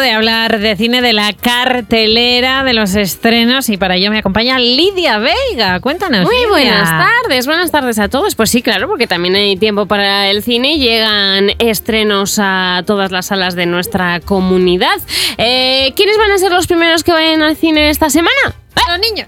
de hablar de cine, de la cartelera, de los estrenos, y para ello me acompaña Lidia Veiga. Cuéntanos, Muy Lidia. buenas tardes a todos. Pues sí, claro, porque también hay tiempo para el cine y llegan estrenos a todas las salas de nuestra comunidad. ¿Quiénes van a ser los primeros que vayan al cine esta semana? Los niños.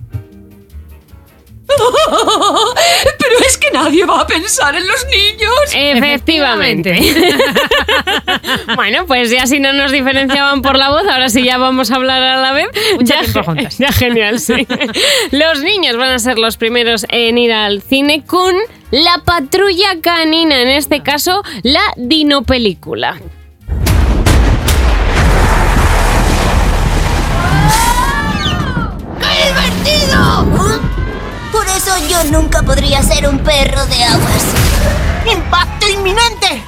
Pero es que nadie va a pensar en los niños. Efectivamente. Bueno, pues ya si no nos diferenciaban por la voz, ahora sí ya vamos a hablar a la vez. Mucho tiempo juntas. Ya genial, sí. Los niños van a ser los primeros en ir al cine con La Patrulla Canina, en este caso la Dinopelícula. ¡Qué divertido! Por eso yo nunca podría ser un perro de aguas. ¡Impacto inminente!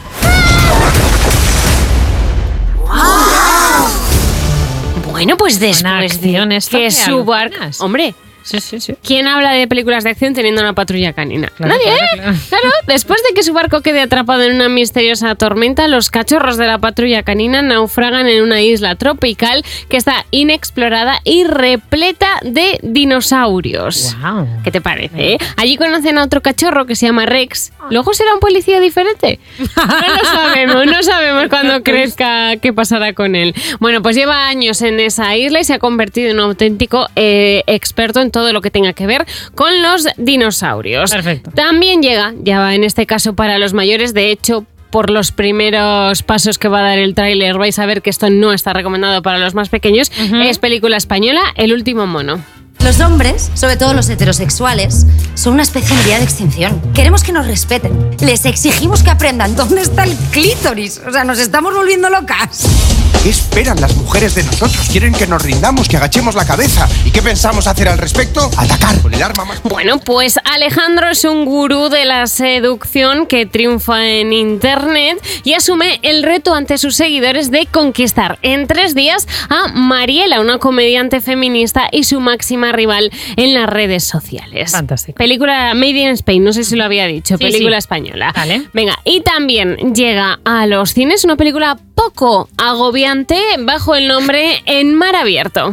Bueno, pues después acción de esto que que su barco... alucinas. Hombre, Sí. ¿quién habla de películas de acción teniendo una patrulla canina? Claro, Nadie, claro. Claro, después de que su barco quede atrapado en una misteriosa tormenta, los cachorros de la patrulla canina naufragan en una isla tropical que está inexplorada y repleta de dinosaurios. Wow. ¿Qué te parece? Allí conocen a otro cachorro que se llama Rex. ¿Luego será un policía diferente? No sabemos cuándo crezca qué pasará con él. Bueno, pues lleva años en esa isla y se ha convertido en un auténtico experto en todo lo que tenga que ver con los dinosaurios. Perfecto. También llega, ya va en este caso para los mayores, de hecho, por los primeros pasos que va a dar el tráiler vais a ver que esto no está recomendado para los más pequeños. Es película española, El último mono. Los hombres, sobre todo los heterosexuales, son una especie en vía de extinción. Queremos que nos respeten. Les exigimos que aprendan dónde está el clítoris. O sea, nos estamos volviendo locas. ¿Qué esperan las mujeres de nosotros? ¿Quieren que nos rindamos, que agachemos la cabeza? ¿Y qué pensamos hacer al respecto? Atacar con el arma más... Bueno, pues Alejandro es un gurú de la seducción que triunfa en internet y asume el reto ante sus seguidores de conquistar en 3 días a Mariela, una comediante feminista y su máxima rival en las redes sociales. Fantástico. Película Made in Spain, no sé si lo había dicho, Sí, película sí. española. Vale. Venga, y también llega a los cines una película poco agobiante bajo el nombre En mar abierto.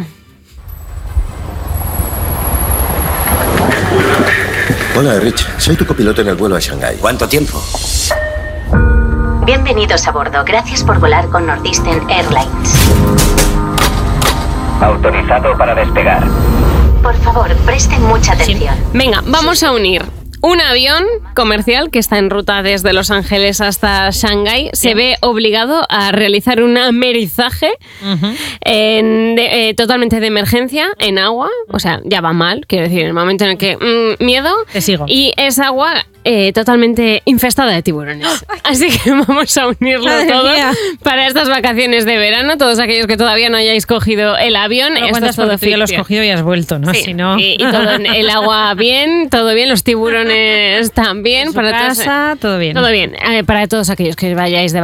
Hola, Rich. Soy tu copiloto en el vuelo a Shanghái. ¿Cuánto tiempo? Bienvenidos a bordo. Gracias por volar con Northeastern Airlines. Autorizado para despegar. Por favor, presten mucha atención. Venga, vamos a unir un avión comercial que está en ruta desde Los Ángeles hasta Shanghái. Se ve obligado a realizar un amerizaje totalmente de emergencia en agua. O sea, ya va mal, quiero decir, en el momento en el que miedo. Te sigo. Y es agua totalmente infestada de tiburones. Así que vamos a unirlo Madre todo mía. para estas vacaciones de verano. Todos aquellos que todavía no hayáis cogido el avión, No esto cuentas es todo porque tú ya lo has ficción. cogido y has vuelto, ¿no? Sí, Si no... y todo en el agua bien, todo bien, los tiburones también. En su casa, todo bien. Todo bien, para todos aquellos que vayáis de